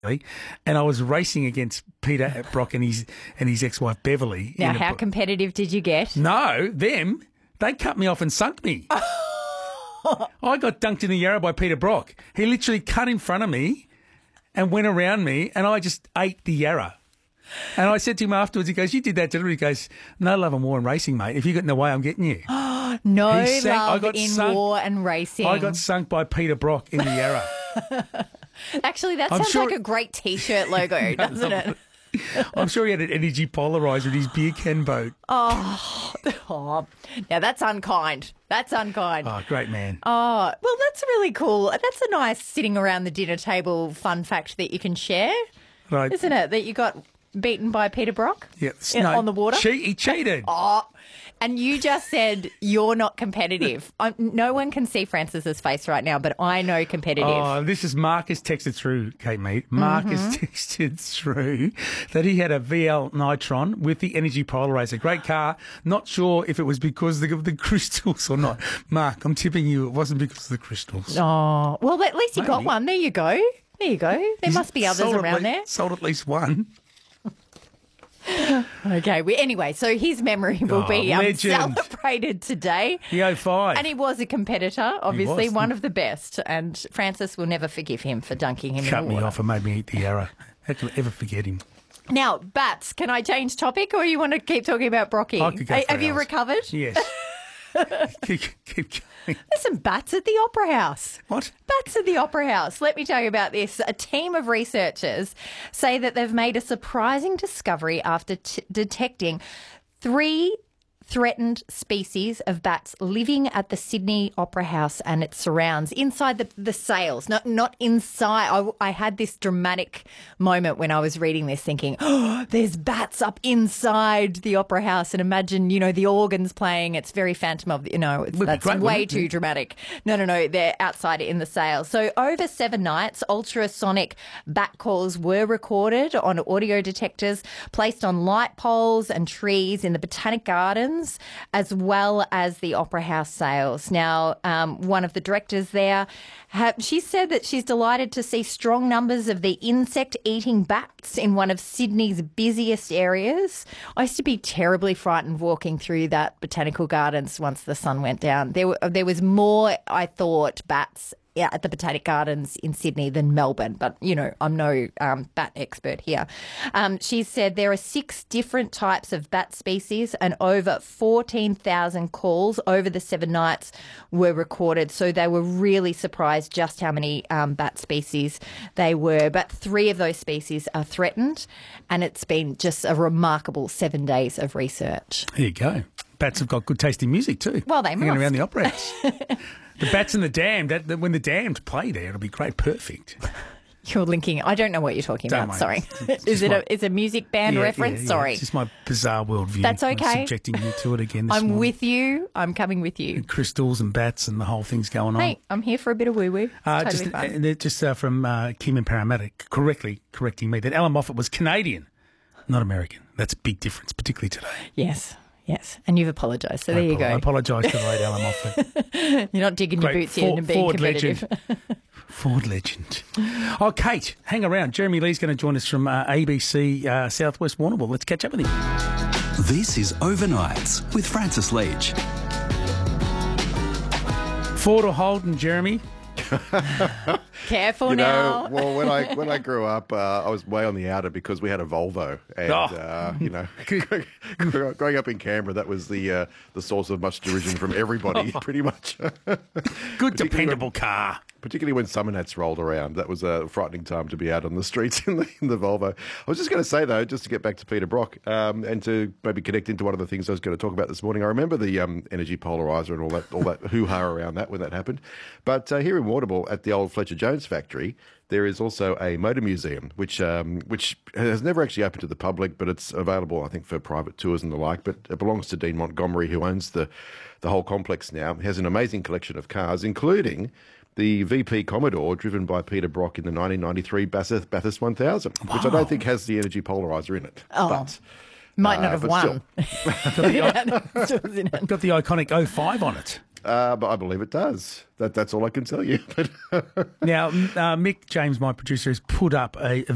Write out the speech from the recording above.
and I was racing against Peter Brock and his ex-wife Beverly. Now, how competitive did you get? No, they cut me off and sunk me. I got dunked in the Yarra by Peter Brock. He literally cut in front of me and went around me, and I just ate the Yarra. And I said to him afterwards, he goes, "You did that deliberately." He goes, "No love and war and racing, mate. If you get in the way, I'm getting you." No love in war and racing. I got sunk by Peter Brock in the Yarra. Actually, that sounds like a great T-shirt logo, doesn't it? I'm sure he had an energy polarizer in his beer can boat. Oh, now that's unkind. That's unkind. Oh, great man. Oh, well, that's really cool. That's a nice sitting around the dinner table fun fact that you can share, Right. isn't it? That you got beaten by Peter Brock on the water. He cheated. Oh, and you just said you're not competitive. No one can see Francis's face right now, but I know competitive. Oh, this is Marcus texted through, Kate Mead. Marcus texted through that he had a VL Nitron with the energy polarizer. Great car. Not sure if it was because of the crystals or not. Mark, I'm tipping you it wasn't because of the crystals. Oh, well, at least you got one. There you go. There you go. There must be others around there. Sold at least one. Okay. Anyway, so his memory will be celebrated today. The 05. And he was a competitor, obviously, one of the best. And Francis will never forgive him for dunking him in the water. Cut me off and made me eat the Yarra. How can I ever forget him? Now, bats, can I change topic or you want to keep talking about Brocky? I could go for Have you hours. recovered? Yes. keep going. There's some bats at the Opera House. What? Bats at the Opera House. Let me tell you about this. A team of researchers say that they've made a surprising discovery after detecting 3 threatened species of bats living at the Sydney Opera House and its surrounds, inside the sails, not inside. I had this dramatic moment when I was reading this thinking, oh, there's bats up inside the Opera House, and imagine, the organs playing. It's very Phantom of, that's way too dramatic. No, they're outside in the sails. So over 7 nights, ultrasonic bat calls were recorded on audio detectors placed on light poles and trees in the Botanic Gardens, as well as the Opera House sails. Now, one of the directors there, she said that she's delighted to see strong numbers of the insect-eating bats in one of Sydney's busiest areas. I used to be terribly frightened walking through that Botanical Gardens once the sun went down. There was more, I thought, bats at the Botanic Gardens in Sydney than Melbourne, but, I'm no bat expert here. She said there are 6 different types of bat species and over 14,000 calls over the 7 nights were recorded. So they were really surprised just how many bat species they were. But 3 of those species are threatened, and it's been just a remarkable 7 days of research. There you go. Bats have got good tasting music too. Well, they hanging must. Around the Opera House. The Bats and the Damned, when the Damned play there, it'll be great, perfect. You're linking. I don't know what you're talking about. Sorry. Is it a music band reference? Yeah, Sorry. It's just my bizarre worldview. That's okay. I'm subjecting you to it again this morning. I'm with you. I'm coming with you. And crystals and bats and the whole thing's going on. Hey, I'm here for a bit of woo-woo. Totally fun. Just from Kim and Parramatta correcting me that Alan Moffat was Canadian, not American. That's a big difference, particularly today. Yes. And you've apologised, so there you go. I apologise to the late Alan Moffat. You're not digging your boots in and being competitive. Ford legend. Oh, Kate, hang around. Jeremy Lee's going to join us from ABC Southwest Warrnambool. Let's catch up with him. This is Overnights with Francis Leach. Ford or Holden, Jeremy? Careful now. Well, when I grew up, I was way on the outer because we had a Volvo, and growing up in Canberra, that was the source of much derision from everybody, pretty much. Good, dependable car. Particularly when summer nats rolled around, that was a frightening time to be out on the streets in the Volvo. I was just going to say though, just to get back to Peter Brock, and to maybe connect into one of the things I was going to talk about this morning. I remember the energy polarizer and all that hoo-ha around that when that happened. But here in Warrnambool at the old Fletcher Jones factory, there is also a motor museum, which has never actually opened to the public, but it's available, I think, for private tours and the like. But it belongs to Dean Montgomery, who owns the whole complex now. He has an amazing collection of cars, including the VP Commodore, driven by Peter Brock in the 1993 Bathurst 1000, which I don't think has the energy polarizer in it. Oh, but, might not have won. Got the iconic 05 on it. But I believe it does. That's all I can tell you. Now, Mick James, my producer, has put up a